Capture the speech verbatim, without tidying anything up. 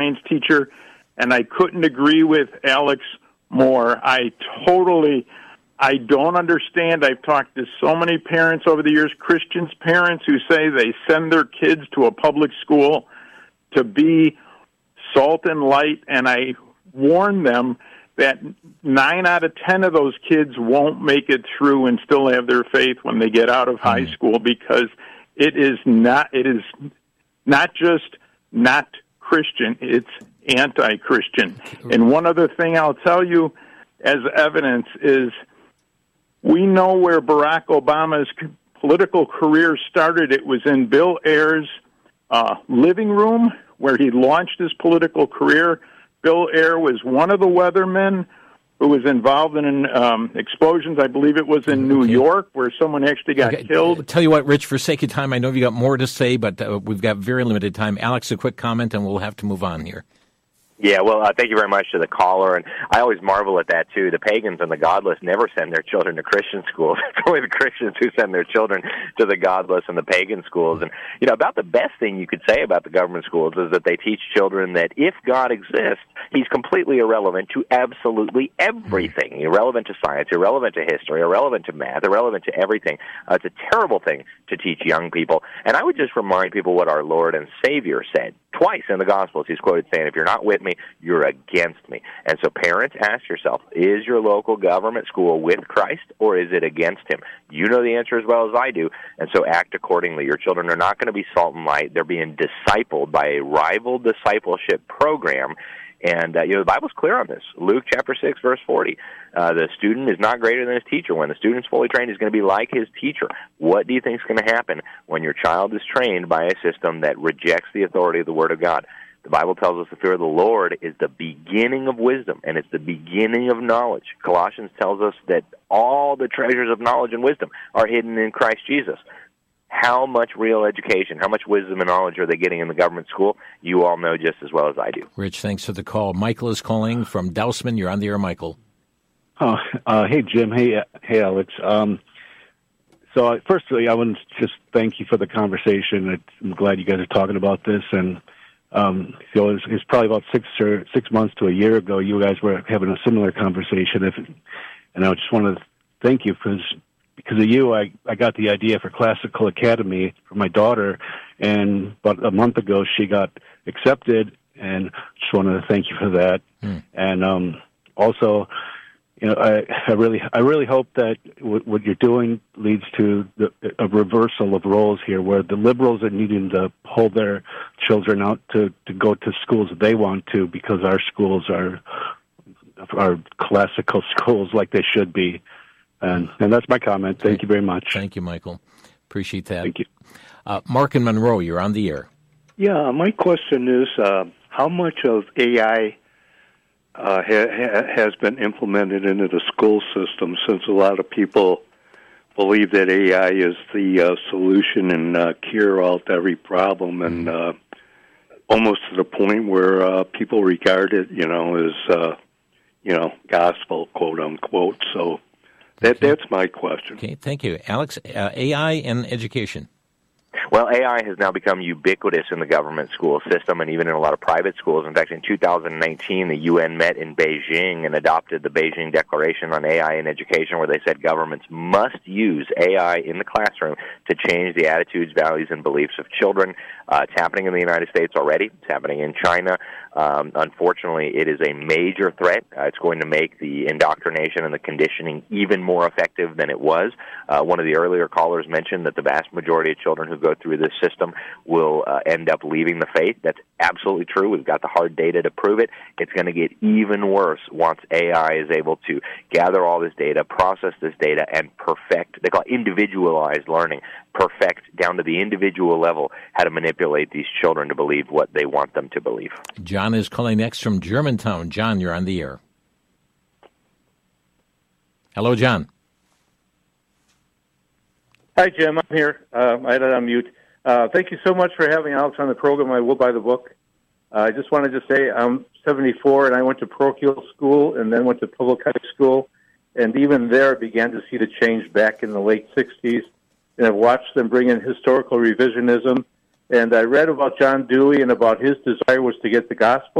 science teacher, and I couldn't agree with Alex more. I totally, I don't understand. I've talked to so many parents over the years, Christians parents, who say they send their kids to a public school to be salt and light, and I warn them that nine out of ten of those kids won't make it through and still have their faith when they get out of high school, because it is not, it is not just not Christian, it's anti-Christian. And one other thing I'll tell you as evidence is we know where Barack Obama's political career started. It was in Bill Ayers' uh, living room where he launched his political career. Bill Ayer was one of the weathermen who was involved in um, explosions. I believe it was in New okay. York, where someone actually got okay. killed. Tell you what, Rich, for sake of time, I know you got more to say, but uh, we've got very limited time. Alex, a quick comment, and we'll have to move on here. Yeah, well, uh, thank you very much to the caller, and I always marvel at that, too. The pagans and the godless never send their children to Christian schools. It's only the Christians who send their children to the godless and the pagan schools. And, you know, about the best thing you could say about the government schools is that they teach children that if God exists, he's completely irrelevant to absolutely everything. Irrelevant to science, irrelevant to history, irrelevant to math, irrelevant to everything. Uh, it's a terrible thing to teach young people. And I would just remind people what our Lord and Savior said. Twice in the Gospels, he's quoted saying, if you're not with me, you're against me. And so parents, ask yourself, is your local government school with Christ or is it against him? You know the answer as well as I do, and so act accordingly. Your children are not going to be salt and light. They're being discipled by a rival discipleship program. And, uh, you know, the Bible's clear on this. Luke chapter six, verse forty. Uh, the student is not greater than his teacher. When the student's fully trained, he's going to be like his teacher. What do you think is going to happen when your child is trained by a system that rejects the authority of the Word of God? The Bible tells us the fear of the Lord is the beginning of wisdom, and it's the beginning of knowledge. Colossians tells us that all the treasures of knowledge and wisdom are hidden in Christ Jesus. How much real education, how much wisdom and knowledge are they getting in the government school? You all know just as well as I do. Rich, thanks for the call. Michael is calling from Dousman. You're on the air, Michael. Oh, uh, hey, Jim. Hey, hey, Alex. Um, so, uh, firstly, I want to just thank you for the conversation. I'm glad you guys are talking about this. And um, so it was, it was probably about six or six months to a year ago. You guys were having a similar conversation, if, and I just want to thank you because. Because of you, I, I got the idea for Classical Academy for my daughter, and about a month ago she got accepted, and just wanted to thank you for that. Mm. And um, also, you know, I, I really, I really hope that w- what you're doing leads to the, a reversal of roles here, where the liberals are needing to pull their children out to, to go to schools that they want to, because our schools are are classical schools like they should be. And, and that's my comment. Thank okay. you very much. Thank you, Michael. Appreciate that. Thank you. Uh, Mark in Monroe, you're on the air. Yeah, my question is, uh, how much of A I uh, ha- has been implemented into the school system, since a lot of people believe that A I is the uh, solution and uh, cure-all to every problem, and uh, almost to the point where uh, people regard it, you know, as, uh, you know, gospel, quote-unquote, so... That okay. That's my question. Okay, thank you. Alex, uh, A I and education. Well, A I has now become ubiquitous in the government school system and even in a lot of private schools. In fact, in two thousand nineteen, the U N met in Beijing and adopted the Beijing Declaration on A I in Education, where they said governments must use A I in the classroom to change the attitudes, values, and beliefs of children. Uh, it's happening in the United States already. It's happening in China. Um, unfortunately, it is a major threat. Uh, it's going to make the indoctrination and the conditioning even more effective than it was. Uh, one of the earlier callers mentioned that the vast majority of children who go through this system will uh, end up leaving the faith. That's absolutely true. We've got the hard data to prove it. It's going to get even worse once A I is able to gather all this data, process this data, and perfect, they call it individualized learning, perfect down to the individual level how to manipulate these children to believe what they want them to believe. John is calling next from Germantown. John, you're on the air. Hello, John. Hi, Jim. I'm here. Uh, I had it on mute. Uh, thank you so much for having Alex on the program. I will buy the book. Uh, I just wanted to say I'm seventy-four, and I went to parochial school and then went to public high school. And even there, I began to see the change back in the late sixties. And I've watched them bring in historical revisionism. And I read about John Dewey and about his desire was to get the gospel